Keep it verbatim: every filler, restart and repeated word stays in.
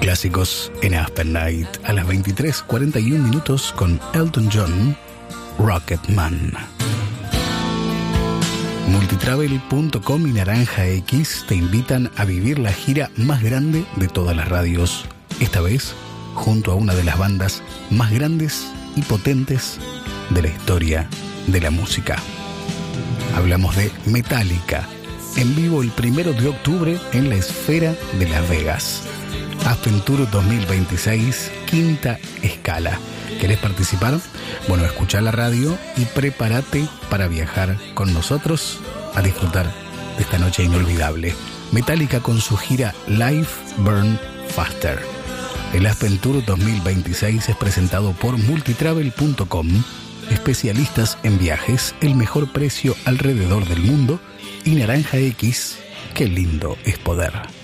Clásicos en Aspen Night a las veintitrés cuarenta y un minutos con Elton John, Rocketman. Multitravel punto com y Naranja X te invitan a vivir la gira más grande de todas las radios, esta vez junto a una de las bandas más grandes y potentes de la historia de la música. Hablamos de Metallica, en vivo el primero de octubre en la Esfera de Las Vegas. Aspen Tour dos mil veintiséis, quinta escala. ¿Querés participar? Bueno, escuchá la radio y prepárate para viajar con nosotros a disfrutar de esta noche inolvidable. Metallica con su gira Life Burn Faster. El Aspen Tour dos mil veintiséis es presentado por Multitravel punto com, especialistas en viajes, el mejor precio alrededor del mundo, y Naranja X, qué lindo es poder.